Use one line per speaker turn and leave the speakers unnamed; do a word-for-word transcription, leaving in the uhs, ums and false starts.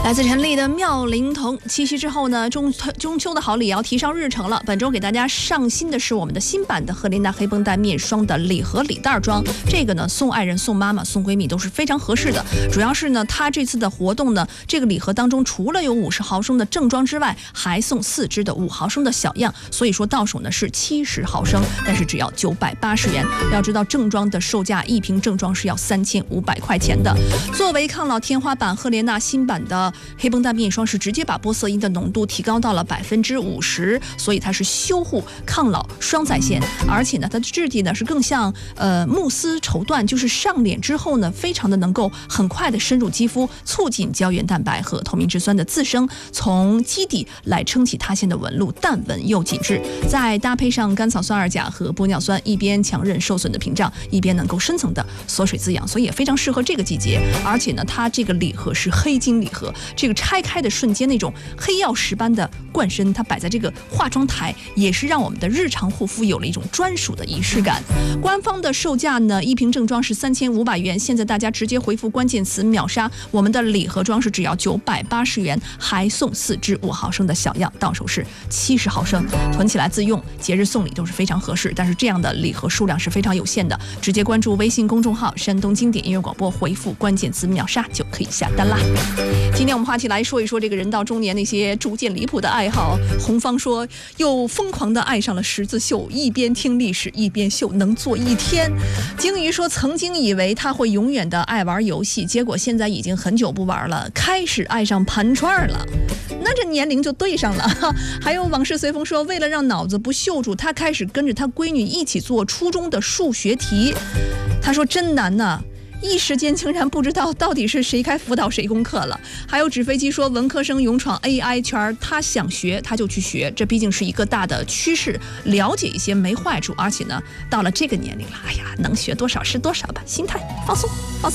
来自陈丽的妙龄童，七夕之后呢，中中秋的好礼要提上日程了。本周给大家上新的是我们的新版的赫莲娜黑绷带面霜的礼盒礼袋装，这个呢送爱人、送妈妈、送闺蜜都是非常合适的。主要是呢，它这次的活动呢，这个礼盒当中除了有五十毫升的正装之外，还送四支的五毫升的小样，所以说到手呢是七十毫升，但是只要九百八十元。要知道正装的售价一瓶正装是要三千五百块钱的。作为抗老天花板，赫莲娜新版的黑绷带面霜是直接把玻色因的浓度提高到了百分之五十，所以它是修护抗老双在线，而且呢，它的质地呢是更像呃慕斯绸缎，就是上脸之后呢，非常的能够很快的深入肌肤，促进胶原蛋白和透明质酸的自生，从基底来撑起塌陷的纹路，淡纹又紧致。再搭配上甘草酸二钾和玻尿酸，一边强韧受损的屏障，一边能够深层的锁水滋养，所以也非常适合这个季节。而且呢，它这个礼盒是黑金礼盒，这个拆开的瞬间那种黑曜石般的冠身，它摆在这个化妆台，也是让我们的日常护肤有了一种专属的仪式感。官方的售价呢，一瓶正装是三千五百元，现在大家直接回复关键词秒杀，我们的礼盒装是只要九百八十元，还送四支五毫升的小样，到手是七十毫升，囤起来自用，节日送礼都是非常合适。但是这样的礼盒数量是非常有限的，直接关注微信公众号山东经典音乐广播，回复关键词秒杀就可以下单啦。今天我们话题来说一说这个人到中年那些逐渐离谱的爱好。红方说又疯狂的爱上了十字绣，一边听历史一边绣，能做一天。鲸鱼说曾经以为他会永远的爱玩游戏，结果现在已经很久不玩了，开始爱上盘串了。那这年龄就对上了。还有往事随风说，为了让脑子不锈住，他开始跟着他闺女一起做初中的数学题。他说真难呐，一时间竟然不知道到底是谁开辅导谁功课了。还有纸飞机说，文科生勇闯 A I 圈，他想学他就去学，这毕竟是一个大的趋势，了解一些没坏处。而且呢，到了这个年龄了，哎呀，能学多少是多少吧，心态放松放松。